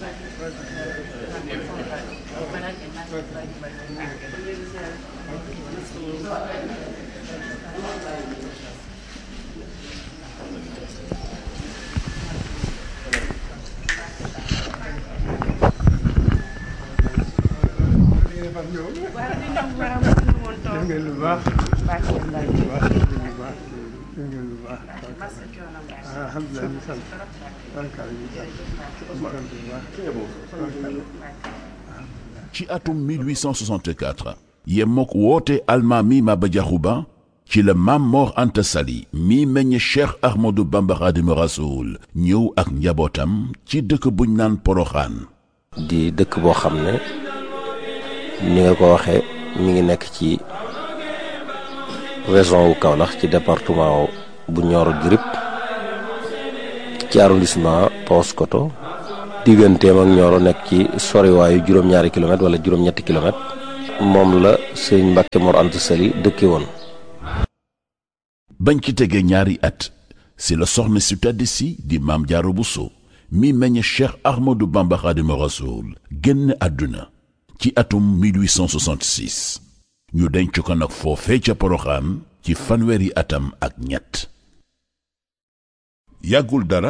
ci atum 1864 yemook woote almaami Maba Diakhou Ba ci la Maam Mor Anta Sali mi meññ Cheikh Ahmadou Bamba Khadimu Rasoul ñëw ak njabootam ci dëkk buñ naan Poroxaan di dëkk boo xam ne ni nga ko waxee mi ngi nekk ci région wu Kaolack ci département bu Nioro du Rip ci arrondissement Paoskoto digganteem ak Nioro nekk ci soriwaayu juróom-ñaari kilomètre wala juróom-ñetti kilomètre moom la sëñ Mbàkke Mor Anta Sali dëkke woon. bañ ci tegee ñaari at si la soxna si tedd si di Maam Jaara Buso mi meññ Cheikh Ahmadou Bamba Khadimu Rasoul génn àdduna ci atum 1866 ñu denc ko nag foofee ca Poroxaan ci fanweeri atam ak ñett yàggul dara